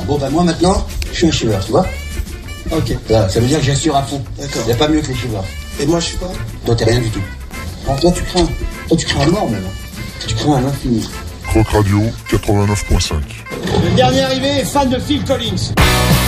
Bon, bah moi maintenant, je suis un chiveur, tu vois. Ok. Voilà, ça veut dire que j'assure à fond. D'accord. Il n'y a pas mieux que les chiveurs. Et moi, je suis quoi? Toi, t'es rien du tout. Alors, toi, tu crains. Toi, tu crains à mort, même. Tu crains à l'infini. Rock Radio 89.5. Le dernier arrivé est fan de Phil Collins.